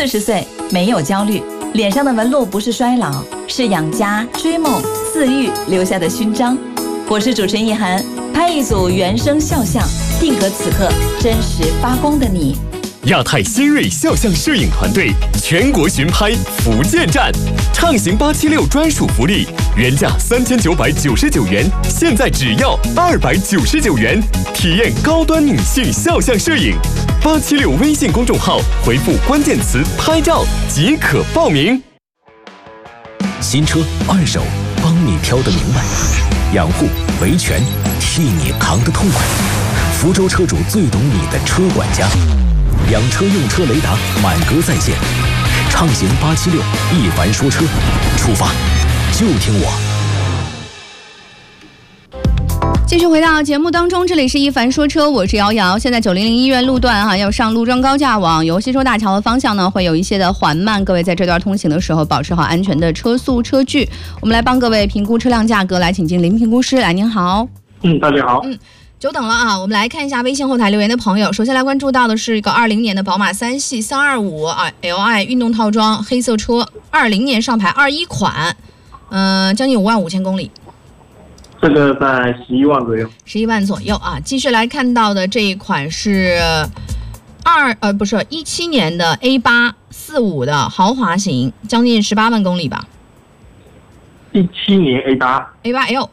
40岁没有焦虑，脸上的纹路不是衰老，是养家、追梦、饲育留下的勋章。我是主持人易涵，拍一组原声肖像，定格此刻真实发光的你。 亚太新锐肖像摄影团队全国巡拍福建站，畅行876专属福利，原价3999元，现在只要299元，体验高端女性肖像摄影。876微信公众号回复关键词“拍照”即可报名。 新车二手，帮你挑得明白，养护维权，替你扛得痛快。福州车主最懂你的车管家。养车用车雷达满格在线，畅行876一凡说车，出发就听我。 继续回到节目当中，这里是一凡说车，我是瑶瑶。现在900医院路段要上陆庄高架往由西收大桥的方向呢，会有一些的缓慢，各位在这段通行的时候保持好安全的车速车距。我们来帮各位评估车辆价格，来请进林评估师。来，您好。 大家好。 久等了啊！我们来看一下微信后台留言的朋友。首先来关注到的是一个20年的宝马3系325 Li 运动套装黑色车，20年上牌21款，将近5万5千公里。 这个在11万左右。 11万左右啊！继续来看到的这一款是17年的 A845 的豪华型，将近18万公里吧。 17年 A8L。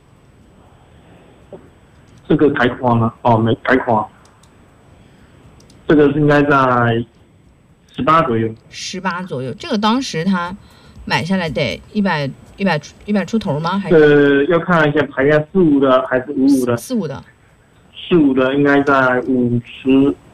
这个改款了没改款，这个应该在18左右。18 左右，这个当时他买下来得100出头吗？还是要看一下排量45的还是55的。 45的应该在50